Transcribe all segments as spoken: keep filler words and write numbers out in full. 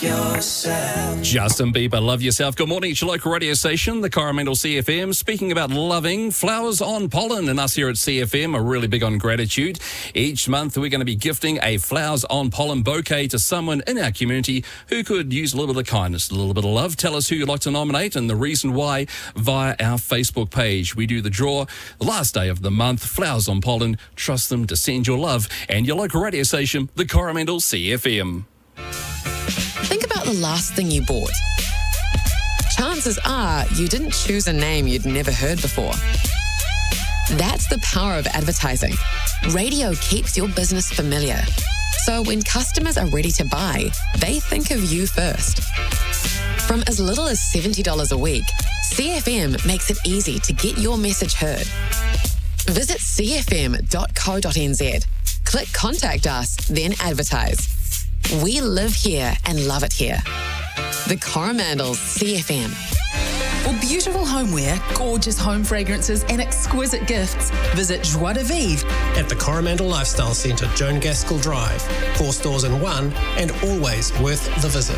yourself. Justin Bieber, Love Yourself. Good morning, it's your local radio station, the Coromandel C F M. Speaking about loving, flowers on pollen, and us here at C F M are really big on gratitude. Each month we're going to be gifting a flowers on pollen bouquet to someone in our community who could use a little bit of kindness, a little bit of love. Tell us who you'd like to nominate and the reason why via our Facebook page. We do the draw the last day of the month. Flowers on pollen. Trust them to send your love. And your local radio station, the Coromandel C F M. Think about the last thing you bought. Chances are you didn't choose a name you'd never heard before. That's the power of advertising. Radio keeps your business familiar. So when customers are ready to buy, they think of you first. From as little as seventy dollars a week, C F M makes it easy to get your message heard. Visit c f m dot co dot n z. Click Contact Us, then advertise. We live here and love it here. The Coromandel's C F M. For beautiful homeware, gorgeous home fragrances and exquisite gifts, visit Joie de Vivre at the Coromandel Lifestyle Centre, Joan Gaskell Drive. Four stores in one and always worth the visit.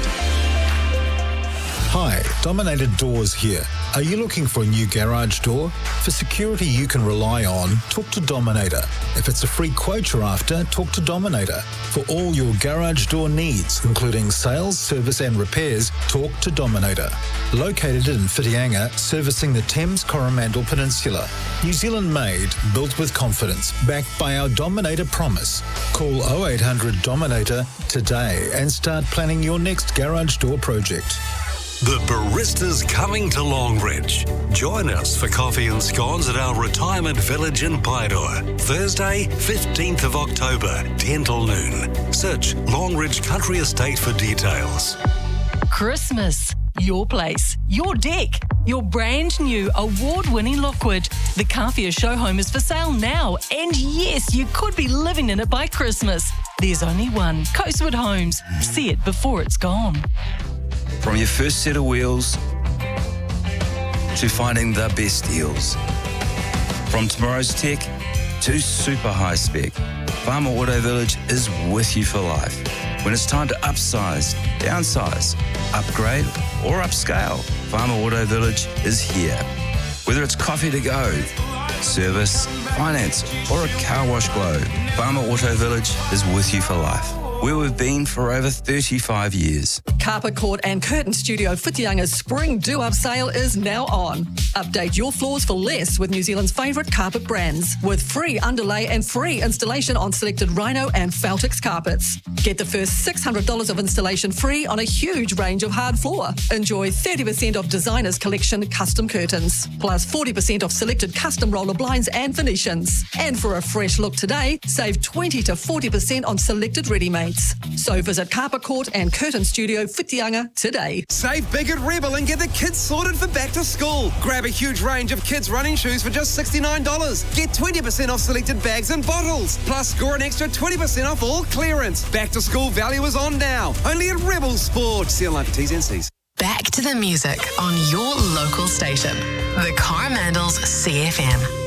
Hi, Dominator Doors here. Are you looking for a new garage door? For security you can rely on, talk to Dominator. If it's a free quote you're after, talk to Dominator. For all your garage door needs, including sales, service and repairs, talk to Dominator. Located in Whitianga, servicing the Thames Coromandel Peninsula. New Zealand made, built with confidence, backed by our Dominator promise. Call oh eight hundred Dominator today and start planning your next garage door project. The Barista's coming to Longridge. Join us for coffee and scones at our retirement village in Paeroa. Thursday, fifteenth of October, ten till noon. Search Longridge Country Estate for details. Christmas. Your place, your deck, your brand new award-winning Lockwood. The Kawhia show home is for sale now, and yes, you could be living in it by Christmas. There's only one, Coastwood Homes. See it before it's gone. From your first set of wheels to finding the best deals. From tomorrow's tech to super high spec, Farmer Auto Village is with you for life. When it's time to upsize, downsize, upgrade or upscale, Farmer Auto Village is here. Whether it's coffee to go, service, finance or a car wash glow, Farmer Auto Village is with you for life. Where we've been for over thirty-five years. Carpet Court and Curtain Studio Whitianga's Spring Do-Up sale is now on. Update your floors for less with New Zealand's favourite carpet brands, with free underlay and free installation on selected Rhino and Feltix carpets. Get the first six hundred dollars of installation free on a huge range of hard floor. Enjoy thirty percent off Designers Collection custom curtains, plus forty percent off selected custom roller blinds and Venetians. And for a fresh look today, save twenty to forty percent on selected ready-made. So visit Carpet Court and Curtain Studio Whitianga today. Save big at Rebel and get the kids sorted for back to school. Grab a huge range of kids' running shoes for just sixty-nine dollars. Get twenty percent off selected bags and bottles. Plus score an extra twenty percent off all clearance. Back to school value is on now. Only at Rebel Sport. See online for T's and C's. Back to the music on your local station. The Coromandel's C F M.